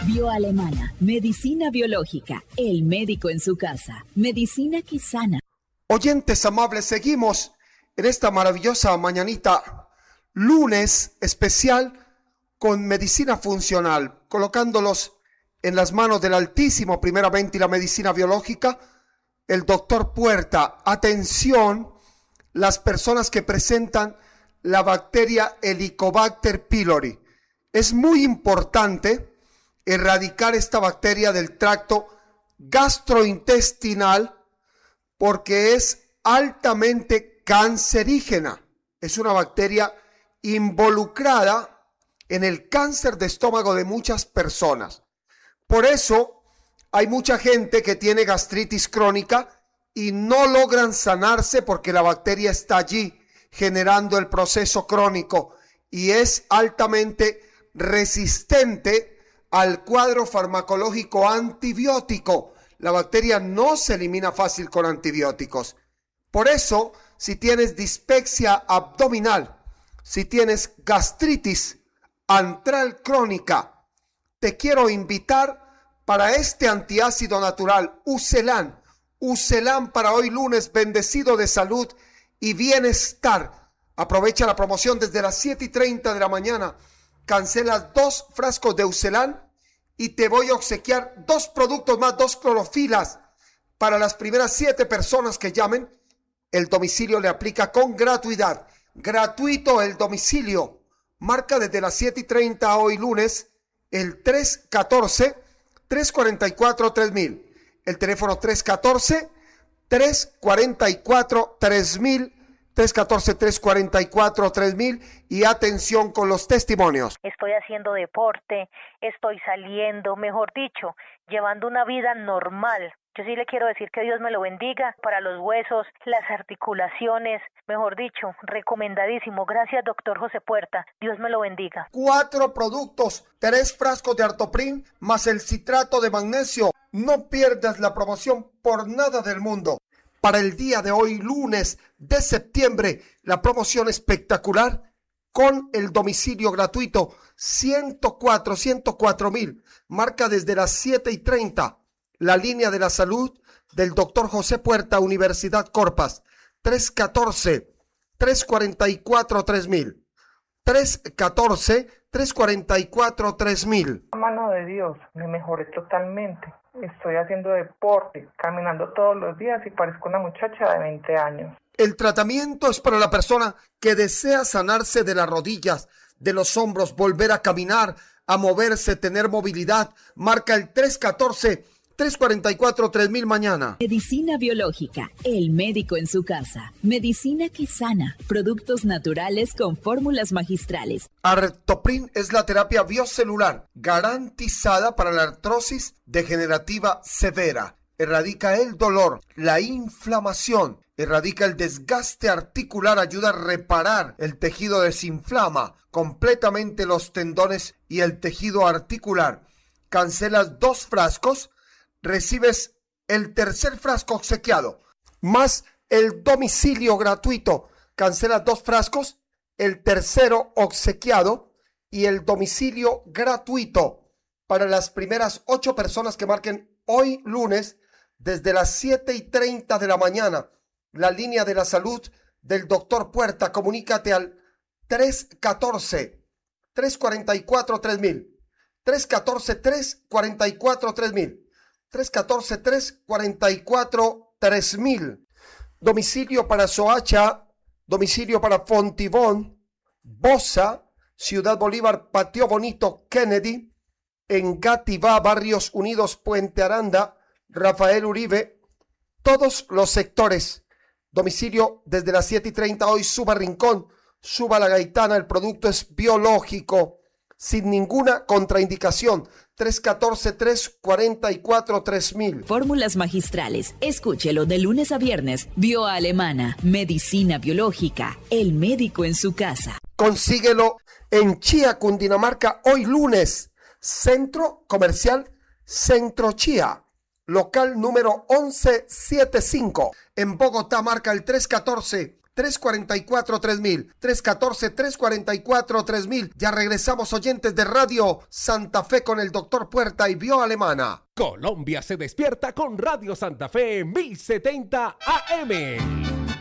Bioalemana, medicina biológica, el médico en su casa, medicina que sana. Oyentes amables, seguimos en esta maravillosa mañanita, lunes especial con medicina funcional, colocándolos en las manos del Altísimo, primeramente, y la medicina biológica, el doctor Puerta. Atención, las personas que presentan la bacteria Helicobacter pylori. Es muy importante erradicar esta bacteria del tracto gastrointestinal porque es altamente cancerígena. Es una bacteria involucrada en el cáncer de estómago de muchas personas. Por eso hay mucha gente que tiene gastritis crónica y no logran sanarse porque la bacteria está allí generando el proceso crónico y es altamente resistente al cuadro farmacológico antibiótico. La bacteria no se elimina fácil con antibióticos. Por eso, si tienes dispepsia abdominal, si tienes gastritis antral crónica, te quiero invitar para este antiácido natural, Ucelan. Ucelan para hoy lunes, bendecido de salud y bienestar. Aprovecha la promoción desde las 7:30 de la mañana. Cancelas 2 frascos de Ucelan y te voy a obsequiar 2 productos más, 2 clorofilas. Para las primeras 7 personas que llamen, el domicilio le aplica con gratuidad. Gratuito el domicilio. Marca desde las 7:30 hoy lunes el 314-344-3000. El teléfono 314-344-3000. 314-344-3000 y atención con los testimonios. Estoy haciendo deporte, estoy saliendo, mejor dicho, llevando una vida normal. Yo sí le quiero decir que Dios me lo bendiga para los huesos, las articulaciones, mejor dicho, recomendadísimo. Gracias, doctor José Puerta. Dios me lo bendiga. 4 productos, 3 frascos de Artoprin más el citrato de magnesio. No pierdas la promoción por nada del mundo. Para el día de hoy, lunes de septiembre, la promoción espectacular con el domicilio gratuito 104,000. Marca desde las 7:30. La línea de la salud del doctor José Puerta, Universidad Corpas. 314-344-3000. 314-344-3000. La mano de Dios, me mejoré totalmente. Estoy haciendo deporte, caminando todos los días y parezco una muchacha de 20 años. El tratamiento es para la persona que desea sanarse de las rodillas, de los hombros, volver a caminar, a moverse, tener movilidad. Marca el 314-344-3000 mañana. Medicina biológica, el médico en su casa, medicina que sana, productos naturales con fórmulas magistrales. Artoprin es la terapia biocelular garantizada para la artrosis degenerativa severa. Erradica el dolor, la inflamación, erradica el desgaste articular, ayuda a reparar el tejido, desinflama completamente los tendones y el tejido articular. Cancelas 2 frascos, recibes el tercer frasco obsequiado, más el domicilio gratuito. Cancelas 2 frascos, el tercero obsequiado y el domicilio gratuito para las primeras 8 personas que marquen hoy lunes desde las 7:30 de la mañana. La línea de la salud del doctor Puerta. Comunícate al 314-344-3000. 314-344-3000. 314-344-3000. Domicilio para Soacha, domicilio para Fontibón, Bosa, Ciudad Bolívar, Patio Bonito, Kennedy, Engativá, Barrios Unidos, Puente Aranda, Rafael Uribe, todos los sectores. Domicilio desde las 7:30 hoy, suba Rincón, suba La Gaitana, el producto es biológico, sin ninguna contraindicación. 314-344-3000. Fórmulas magistrales. Escúchelo de lunes a viernes. Bioalemana, medicina biológica, el médico en su casa. Consíguelo en Chía, Cundinamarca, hoy lunes. Centro Comercial Centro Chía. Local número 1175. En Bogotá marca el 314-3000. 314-344-3000. Ya regresamos, oyentes de Radio Santa Fe, con el doctor Puerta y Bio Alemana. Colombia se despierta con Radio Santa Fe 1070 AM.